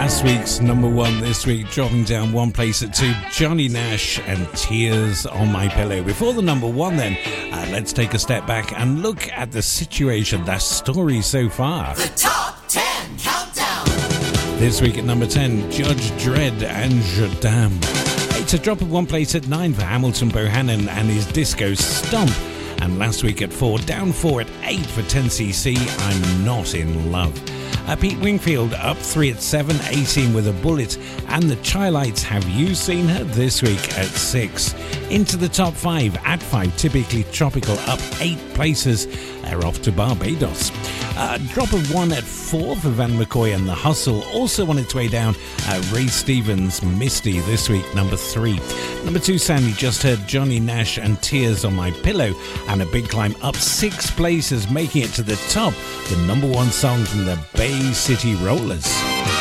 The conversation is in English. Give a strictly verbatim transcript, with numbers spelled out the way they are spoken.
Last week's number one this week, dropping down one place at two, Johnny Nash and Tears on My Pillow. Before the number one then, uh, let's take a step back and look at the situation, the story so far. The Top ten Countdown. This week at number ten, Judge Dredd and Je Dame. It's a drop of one place at nine for Hamilton Bohannon and his Disco Stomp. And last week at four, down four at eight for ten C C, I'm Not in Love. Uh, Pete Wingfield up three at seven, eighteen with a Bullet, and the Chi-Lites, Have You Seen Her, this week at six. Into the top five at five, Typically Tropical, up eight places. They're off to Barbados. Uh, drop of one at four for Van McCoy and The Hustle, also on its way down. Uh, Ray Stevens, Misty, this week number three. Number two sound, you just heard Johnny Nash and Tears on My Pillow, and a big climb up six places, making it to the top, the number one song from the Bay City Rollers.